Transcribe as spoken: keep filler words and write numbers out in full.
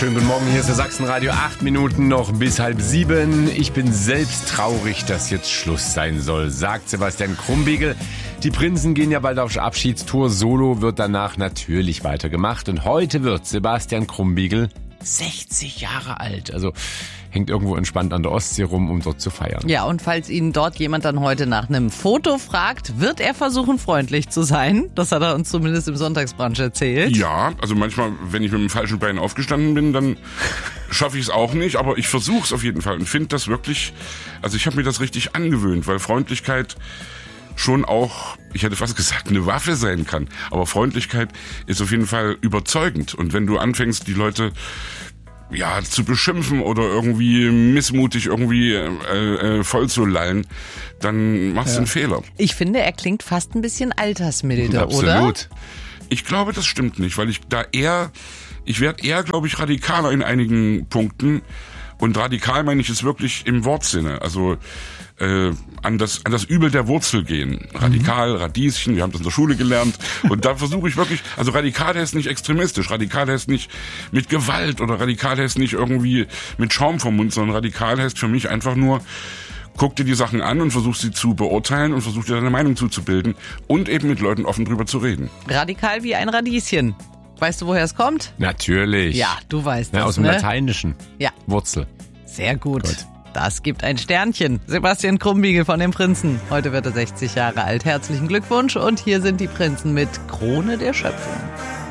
Schönen guten Morgen, hier ist der Sachsenradio. Acht Minuten noch bis halb sieben. Ich bin selbst traurig, dass jetzt Schluss sein soll, sagt Sebastian Krumbiegel. Die Prinzen gehen ja bald auf Abschiedstour. Solo wird danach natürlich weitergemacht. Und heute wird Sebastian Krumbiegel sechzig Jahre alt. Also hängt irgendwo entspannt an der Ostsee rum, um dort zu feiern. Ja, und falls Ihnen dort jemand dann heute nach einem Foto fragt, wird er versuchen, freundlich zu sein. Das hat er uns zumindest im Sonntagsbrunch erzählt. Ja, also manchmal, wenn ich mit dem falschen Bein aufgestanden bin, dann schaffe ich es auch nicht. Aber ich versuche es auf jeden Fall und finde das wirklich, also ich habe mir das richtig angewöhnt, weil Freundlichkeit schon auch, ich hätte fast gesagt, eine Waffe sein kann. Aber Freundlichkeit ist auf jeden Fall überzeugend. Und wenn du anfängst, die Leute ja zu beschimpfen oder irgendwie missmutig irgendwie äh, äh, voll zu lallen, dann machst ja. du einen Fehler. Ich finde, er klingt fast ein bisschen altersmilde, Absolut. oder? Absolut. Ich glaube, das stimmt nicht, weil ich da eher, ich werde eher, glaube ich, radikaler in einigen Punkten. Und radikal meine ich es wirklich im Wortsinne. Also äh, an das an das Übel der Wurzel gehen. Radikal, Radieschen, wir haben das in der Schule gelernt. Und da versuche ich wirklich, also radikal heißt nicht extremistisch, radikal heißt nicht mit Gewalt oder radikal heißt nicht irgendwie mit Schaum vom Mund, sondern radikal heißt für mich einfach nur, guck dir die Sachen an und versuch sie zu beurteilen und versuch dir deine Meinung zuzubilden und eben mit Leuten offen drüber zu reden. Radikal wie ein Radieschen. Weißt du, woher es kommt? Natürlich. Ja, du weißt Na, das, aus dem ne? Lateinischen. Ja. Wurzel. Sehr gut. Gut. Das gibt ein Sternchen. Sebastian Krumbiegel von den Prinzen. Heute wird er sechzig Jahre alt. Herzlichen Glückwunsch und hier sind die Prinzen mit Krone der Schöpfung.